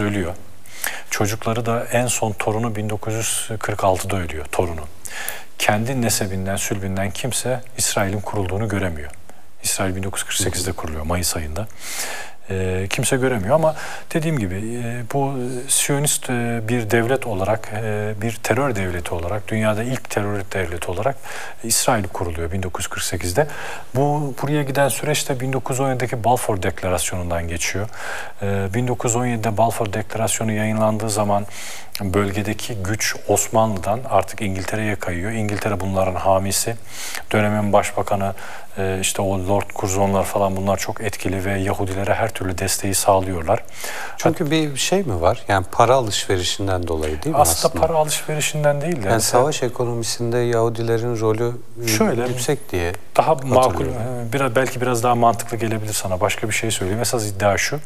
ölüyor. Çocukları da en son torunu 1946'da ölüyor, torunu. Kendi nesebinden, sülbünden kimse İsrail'in kurulduğunu göremiyor. İsrail 1948'de kuruluyor, Mayıs ayında. Kimse göremiyor ama dediğim gibi bu Siyonist bir devlet olarak, bir terör devleti olarak, dünyada ilk terör devleti olarak İsrail kuruluyor 1948'de. Buraya giden süreç de 1917'deki Balfour Deklarasyonu'ndan geçiyor. 1917'de Balfour Deklarasyonu yayınlandığı zaman bölgedeki güç Osmanlı'dan artık İngiltere'ye kayıyor. İngiltere bunların hamisi. Dönemin başbakanı işte o Lord Curzonlar falan, bunlar çok etkili ve Yahudilere her türlü desteği sağlıyorlar. Çünkü bir şey mi var? Yani para alışverişinden dolayı değil mi aslında? Para alışverişinden değil de. Yani savaş ekonomisinde Yahudilerin rolü şöyle yüksek diye. Daha makul, belki biraz daha mantıklı gelebilir sana. Başka bir şey söyleyeyim. Esas iddia şu.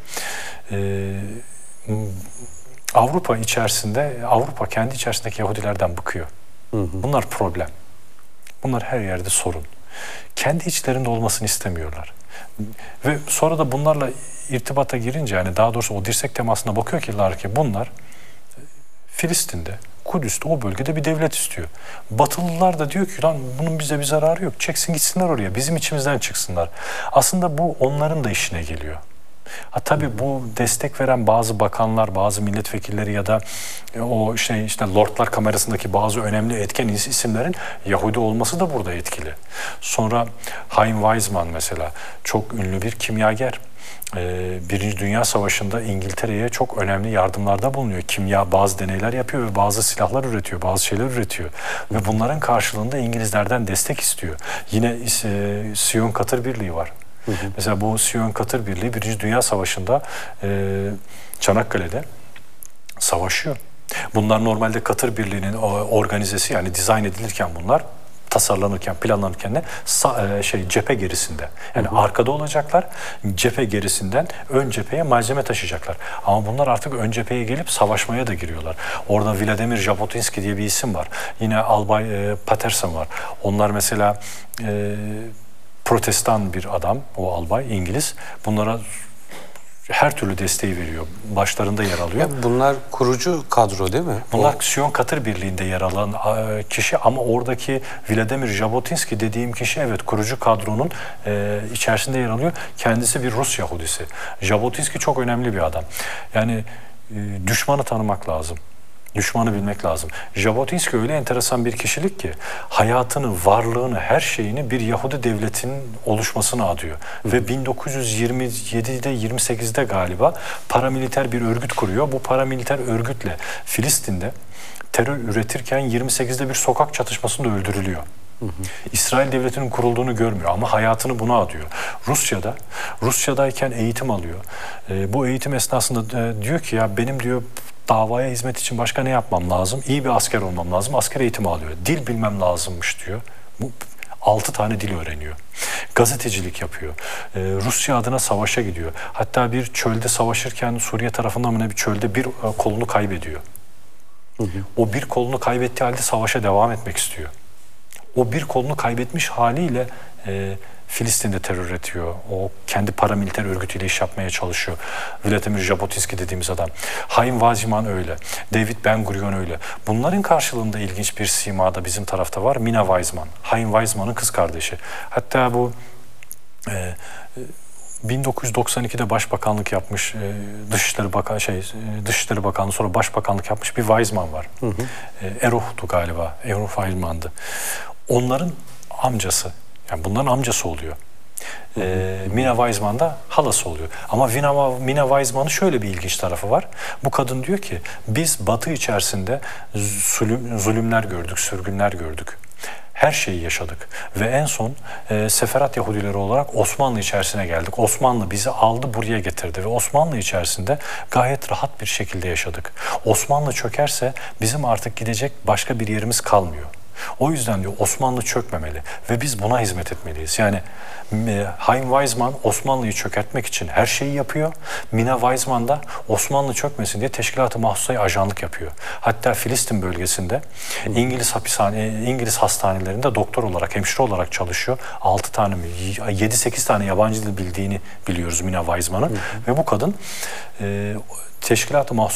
Avrupa kendi içerisindeki Yahudilerden bıkıyor. Bunlar problem. Bunlar her yerde sorun. Kendi içlerinde olmasını istemiyorlar. Ve sonra da bunlarla irtibata girince, yani daha doğrusu o dirsek temasına bakıyor ki bunlar Filistin'de, Kudüs'te, o bölgede bir devlet istiyor. Batılılar da diyor ki lan bunun bize bir zararı yok. Çeksin gitsinler oraya. Bizim içimizden çıksınlar. Aslında bu onların da işine geliyor. Tabii bu destek veren bazı bakanlar, bazı milletvekilleri ya da o işte Lordlar Kamerası'ndaki bazı önemli etken isimlerin Yahudi olması da burada etkili. Sonra Chaim Weizmann mesela çok ünlü bir kimyager. Birinci Dünya Savaşı'nda İngiltere'ye çok önemli yardımlarda bulunuyor. Bazı deneyler yapıyor ve bazı silahlar üretiyor, bazı şeyler üretiyor. Ve bunların karşılığında İngilizlerden destek istiyor. Yine Siyon Katır Birliği var. Mesela bu Siyon Katır Birliği Birinci Dünya Savaşı'nda Çanakkale'de savaşıyor. Bunlar normalde Katır Birliği'nin organizesi, yani dizayn edilirken bunlar tasarlanırken, planlanırken de cephe gerisinde. Yani arkada olacaklar, cephe gerisinden ön cepheye malzeme taşıyacaklar. Ama bunlar artık ön cepheye gelip savaşmaya da giriyorlar. Orada Vladimir Jabotinsky diye bir isim var. Yine Albay Patterson var. Onlar mesela Protestan bir adam, o albay, İngiliz. Bunlara her türlü desteği veriyor. Başlarında yer alıyor. Yani bunlar kurucu kadro değil mi? Bunlar Siyon Katır Birliği'nde yer alan kişi, ama oradaki Vladimir Jabotinsky dediğim kişi evet kurucu kadronun içerisinde yer alıyor. Kendisi bir Rus Yahudisi. Jabotinsky çok önemli bir adam. Yani düşmanı tanımak lazım. Düşmanı bilmek lazım. Jabotinsky öyle enteresan bir kişilik ki hayatını, varlığını, her şeyini bir Yahudi devletinin oluşmasına adıyor. Ve 1927'de 28'de galiba paramiliter bir örgüt kuruyor. Bu paramiliter örgütle Filistin'de terör üretirken 28'de bir sokak çatışmasında öldürülüyor. İsrail devletinin kurulduğunu görmüyor ama hayatını buna adıyor. Rusya'dayken eğitim alıyor. Bu eğitim esnasında diyor ki ya benim diyor davaya hizmet için başka ne yapmam lazım? İyi bir asker olmam lazım. Asker eğitimi alıyor. Dil bilmem lazımmış diyor. 6 tane dil öğreniyor. Gazetecilik yapıyor. Rusya adına savaşa gidiyor. Hatta bir çölde savaşırken Suriye tarafından bir çölde bir kolunu kaybediyor. O bir kolunu kaybettiği halde savaşa devam etmek istiyor. O bir kolunu kaybetmiş haliyle Filistin'de terör üretiyor. O kendi paramiliter örgütüyle iş yapmaya çalışıyor. Vladimir Jabotinsky dediğimiz adam. Chaim Weizmann öyle. David Ben Gurion öyle. Bunların karşılığında ilginç bir sima da bizim tarafta var. Mina Weizmann. Chaim Weizmann'ın kız kardeşi. Hatta bu 1992'de başbakanlık yapmış, Dışişleri Bakanlığı, sonra başbakanlık yapmış bir Weizmann var. Eruh'tu galiba. Eruh Weizmann'dı. Onların amcası. Yani bunların amcası oluyor. Mina Weizmann da halası oluyor. Ama Mina Weizmann'ın şöyle bir ilginç tarafı var. Bu kadın diyor ki biz Batı içerisinde zulümler gördük, sürgünler gördük. Her şeyi yaşadık ve en son Seferat Yahudileri olarak Osmanlı içerisine geldik. Osmanlı bizi aldı, buraya getirdi ve Osmanlı içerisinde gayet rahat bir şekilde yaşadık. Osmanlı çökerse bizim artık gidecek başka bir yerimiz kalmıyor. O yüzden diyor Osmanlı çökmemeli ve biz buna hizmet etmeliyiz. Yani Chaim Weizmann Osmanlı'yı çökertmek için her şeyi yapıyor. Mina Weizmann da Osmanlı çökmesin diye Teşkilat-ı Mahsusa'ya ajanlık yapıyor. Hatta Filistin bölgesinde İngiliz hastanelerinde doktor olarak, hemşire olarak çalışıyor. 7-8 tane yabancı dil bildiğini biliyoruz Mina Weizmann'ın. Ve bu kadın Teşkilat-ı Mahsusa